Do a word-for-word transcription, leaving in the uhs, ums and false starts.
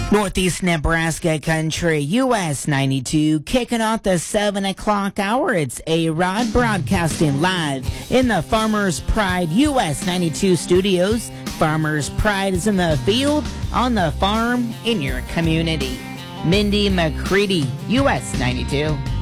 Northeast Nebraska Country, U S ninety-two, kicking off the seven o'clock hour. It's A-Rod broadcasting live in the Farmers Pride U S ninety-two studios. Farmers Pride is in the field, on the farm, in your community. Mindy McCready, U S ninety-two.